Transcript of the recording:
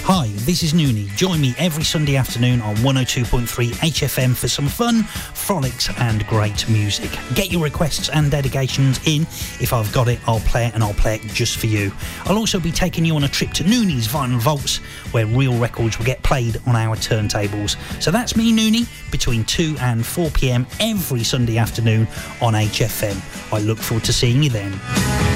Hi, this is Noonie. Join me every Sunday afternoon on 102.3 HFM for some fun, frolics and great music. Get your requests and dedications in. If I've got it, I'll play it, and I'll play it just for you. I'll also be taking you on a trip to Noonie's Vinyl Vaults, where real records will get played on our turntables. So that's me, Noonie, between 2 and 4 p.m. every Sunday afternoon on HFM. I look forward to seeing you then.